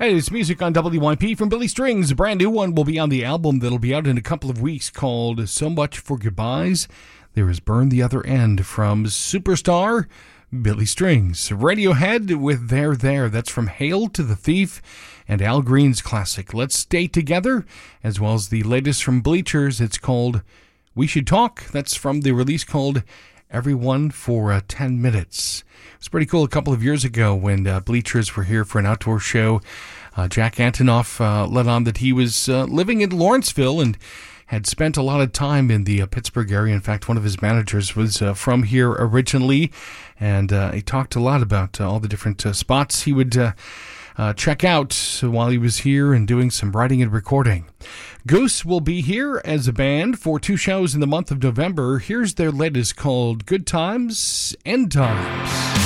Hey, it's music on WYP from Billy Strings. A brand new one will be on the album that'll be out in a couple of weeks called So Much for Goodbyes. There is Burn the Other End from superstar Billy Strings. Radiohead with There. That's from Hail to the Thief and Al Green's classic Let's Stay Together, as well as the latest from Bleachers. It's called We Should Talk. That's from the release called Everyone for 10 Minutes. It was pretty cool a couple of years ago when Bleachers were here for an outdoor show. Jack Antonoff let on that he was living in Lawrenceville and had spent a lot of time in the Pittsburgh area. In fact, one of his managers was from here originally, and he talked a lot about all the different spots he would check out while he was here and doing some writing and recording. Goose will be here as a band for 2 shows in the month of November. Here's their latest called Good Times, End Times.